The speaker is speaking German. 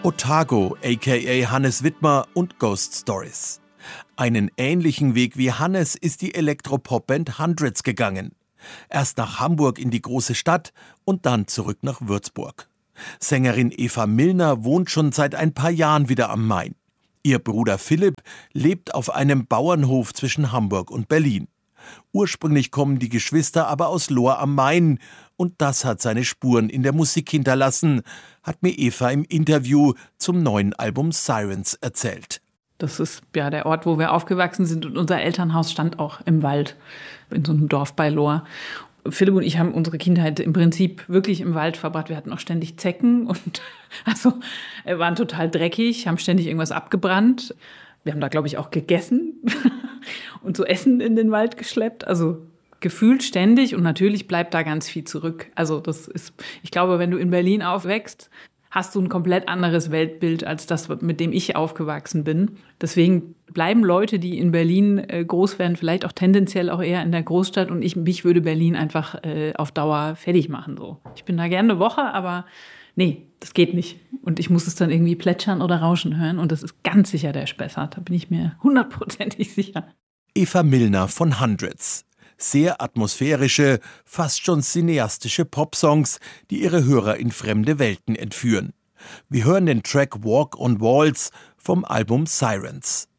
Otago, a.k.a. Hannes Widmer und Ghost Stories. Einen ähnlichen Weg wie Hannes ist die Elektropopband Hundreds gegangen. Erst nach Hamburg in die große Stadt und dann zurück nach Würzburg. Sängerin Eva Milner wohnt schon seit ein paar Jahren wieder am Main. Ihr Bruder Philipp lebt auf einem Bauernhof zwischen Hamburg und Berlin. Ursprünglich kommen die Geschwister aber aus Lohr am Main und das hat seine Spuren in der Musik hinterlassen, hat mir Eva im Interview zum neuen Album Sirens erzählt. Das ist ja der Ort, wo wir aufgewachsen sind und unser Elternhaus stand auch im Wald, in so einem Dorf bei Lohr. Philipp und ich haben unsere Kindheit im Prinzip wirklich im Wald verbracht. Wir hatten auch ständig Zecken und waren total dreckig, haben ständig irgendwas abgebrannt. Wir haben da, glaube ich, auch gegessen und so Essen in den Wald geschleppt. Also gefühlt ständig und natürlich bleibt da ganz viel zurück. Also ich glaube, wenn du in Berlin aufwächst, hast du ein komplett anderes Weltbild als das, mit dem ich aufgewachsen bin. Deswegen bleiben Leute, die in Berlin groß werden, vielleicht auch tendenziell auch eher in der Großstadt. Und mich würde Berlin einfach auf Dauer fertig machen. So. Ich bin da gerne eine Woche, aber nee, das geht nicht. Und ich muss es dann irgendwie plätschern oder rauschen hören. Und das ist ganz sicher der Spessart. Da bin ich mir 100%ig sicher. Eva Milner von Hundreds. Sehr atmosphärische, fast schon cineastische Popsongs, die ihre Hörer in fremde Welten entführen. Wir hören den Track Walk on Walls vom Album Sirens.